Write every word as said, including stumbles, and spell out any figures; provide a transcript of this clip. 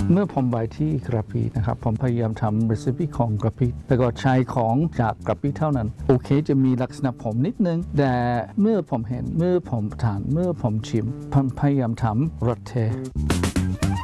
เมื่อผมไปที่กระบี่นะครับผมพยายามทำรีซิปีของกระบี่แต่ก็ใช้ของจากกระบี่เท่านั้นโอเคจะมีลักษณะผมนิดนึงแต่เมื่อผมเห็นเมื่อผมทานเมื่อผมชิมผมพยายามทำรสเท